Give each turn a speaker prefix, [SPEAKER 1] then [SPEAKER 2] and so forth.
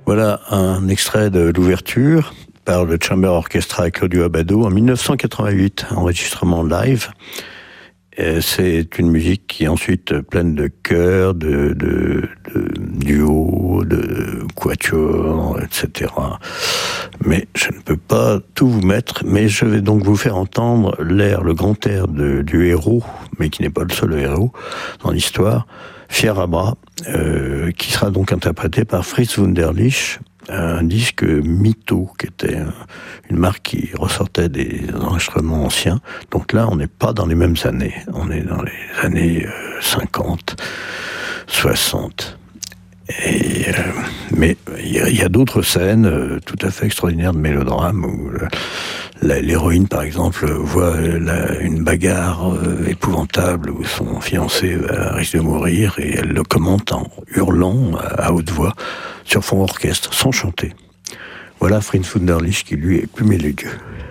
[SPEAKER 1] Voilà un extrait de l'ouverture par le Chamber Orchestra et Claudio Abbado en 1988, enregistrement live. Et c'est une musique qui est ensuite pleine de chœurs, de duos, de quatuors, etc. Mais je ne peux pas tout vous mettre, mais je vais donc vous faire entendre l'air, le grand air du héros, mais qui n'est pas le seul héros dans l'histoire, Fier à bras, qui sera donc interprété par Fritz Wunderlich, un disque Mytho, qui était une marque qui ressortait des enregistrements anciens. Donc là, on n'est pas dans les mêmes années. On est dans les années 50, 60. Mais il y a d'autres scènes tout à fait extraordinaires de mélodrame où l'héroïne, par exemple, voit une bagarre épouvantable où son fiancé risque de mourir et elle le commente en hurlant à haute voix sur fond orchestre, sans chanter. Voilà Fritz Wunderlich qui, lui, est plus mélodieux.